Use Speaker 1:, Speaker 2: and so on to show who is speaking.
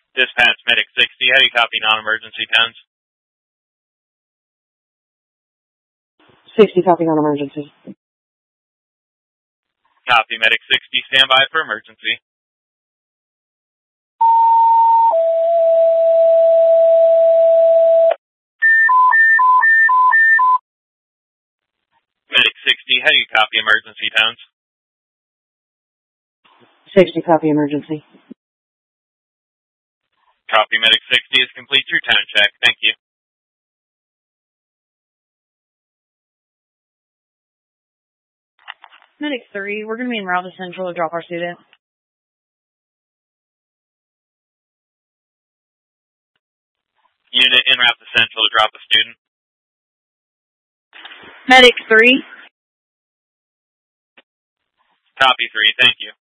Speaker 1: Dispatch Medic 60, how do you copy non-emergency tones?
Speaker 2: 60, copy non-emergency.
Speaker 1: Copy Medic 60, stand by for emergency. Medic 60, how do you copy emergency tones?
Speaker 2: 60, copy emergency.
Speaker 1: Copy Medic 60 is complete your tone check. Thank you.
Speaker 3: Medic 3, we're going to be en route to Central to drop our student.
Speaker 1: Unit en route to Central to drop a student.
Speaker 3: Medic 3.
Speaker 1: Copy 3, thank you.